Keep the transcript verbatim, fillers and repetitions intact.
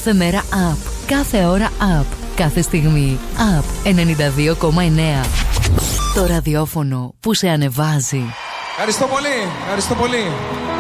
Κάθε μέρα up. Κάθε ώρα up. Κάθε στιγμή up. ενενήντα δύο κόμμα εννέα. Το ραδιόφωνο που σε ανεβάζει. Ευχαριστώ πολύ. Ευχαριστώ πολύ.